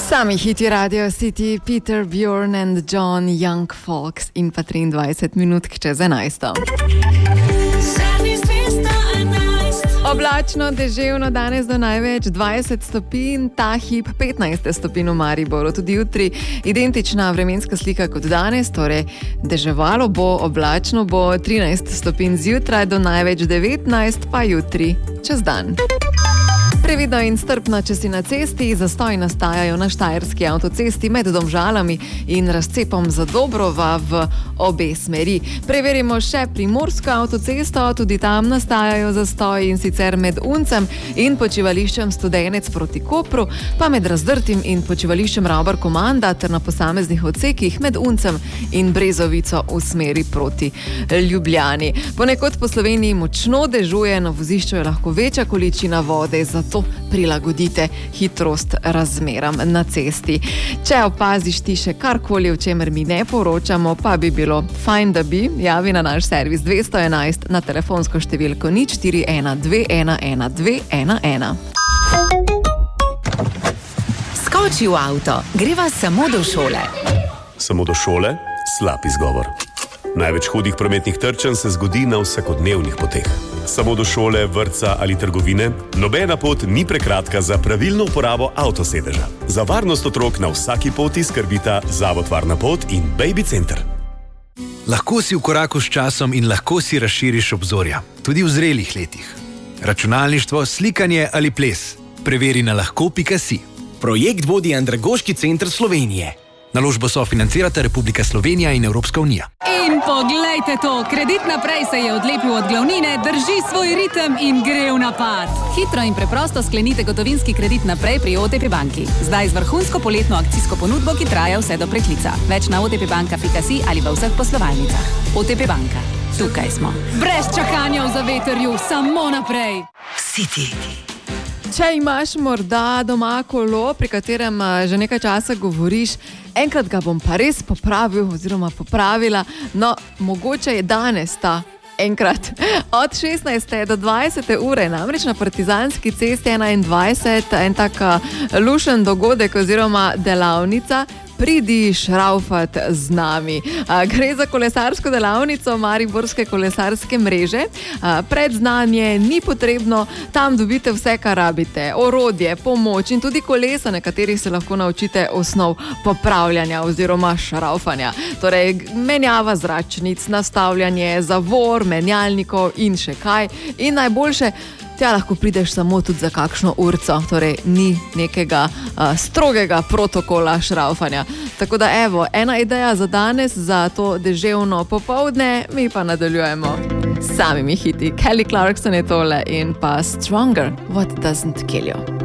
Sami hiti Radio City, Peter, Bjorn and John, Young Folks in pa 23 minutk čez 11. Oblačno, deževno, danes do največ 20 stopinj, ta hip 15 stopinj v Mariboru. Tudi jutri identična vremenska slika kot danes, torej deževalo bo, oblačno bo 13 stopinj zjutraj do največ 19, pa jutri čez dan. Previdno in strpno, če si na cesti, zastoji nastajajo na štajerski avtocesti med Domžalami in razcepom Zadobrova v obe smeri. Preverimo še primorsko avtocesto, tudi tam nastajajo zastoji in sicer med Uncem in počivališčem Studenec proti Kopru, pa med Razdrtim in počivališčem Ravbar Komanda ter na posameznih odsekih med Uncem in Brezovico v smeri proti Ljubljani. Ponekod po Sloveniji močno dežuje, na vozišču je lahko večja količina vode, zato prilagodite hitrost razmeram na cesti. Če opaziš ti še karkoli, o čemer mi ne poročamo, pa bi bilo fajn, da bi javi na naš servis 211 na telefonsko številko 041 211 211. Skoči v avto, greva samo do šole. Samo do šole? Slab izgovor. Največ hudih prometnih trčenj se zgodi na vsakodnevnih poteh. Samo do šole, vrtca ali trgovine, nobena pot ni prekratka za pravilno uporabo avtosedeža. Za varnost otrok na vsaki poti skrbita Zavod Varna pot in Baby Center. Lahko si v koraku s časom in lahko si razširiš obzorja, tudi v zrelih letih. Računalništvo, slikanje ali ples. Preveri na lahko.si. Projekt vodi Andragoški center Slovenije. Naložbo sofinancirata Republika Slovenija in Evropska unija. In poglejte to, Kredit Naprej se je odlepil od glavnine, drži svoj ritem in gre v napad. Hitro in preprosto sklenite gotovinski kredit naprej pri OTP banki. Zdaj z vrhunsko poletno akcijsko ponudbo, ki traja vse do preklica. Več na otpbanka.si ali v vseh poslovalnicah. OTP banka. Tukaj smo. Brez čakanja v zavetrju, samo naprej. City. Če imaš morda doma kolo, pri katerem že nekaj časa govoriš, enkrat ga bom pa res popravil oziroma popravila, no, mogoče je danes ta enkrat. Od 16. do 20. ure, namreč na Partizanski cesti 21, en tak lušen dogodek oziroma delavnica, pridi šraufat z nami. Gre za kolesarsko delavnico Mariborske kolesarske mreže. Predznanje ni potrebno, tam dobite vse, kar rabite. Orodje, pomoč in tudi kolesa, na katerih se lahko naučite osnov popravljanja oziroma šraufanja. Torej, menjava zračnic, nastavljanje, zavor, menjalnikov in še kaj. In najboljše, tja lahko prideš samo tudi za kakšno urco, torej ni nekega strogega protokola šraufanja. Tako da evo, ena ideja za danes, za to deževno popoldne, mi pa nadaljujemo s samimi hiti. Kelly Clarkson je tole in pa Stronger, What Doesn't Kill You.